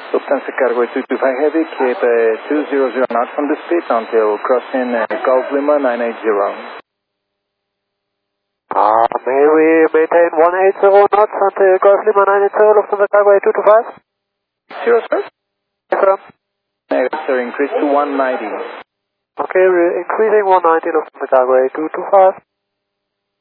Lufthansa Cargo 225 Heavy, keep 200 knots from the speed until crossing Golf Lima 980. May we maintain 180 knots until Golf Lima 980, Lufthansa Cargo 225? 0, sir? Confirm. Negative, sir, increase to 190. Okay, we're increasing 190, Lufthansa Cargo 225.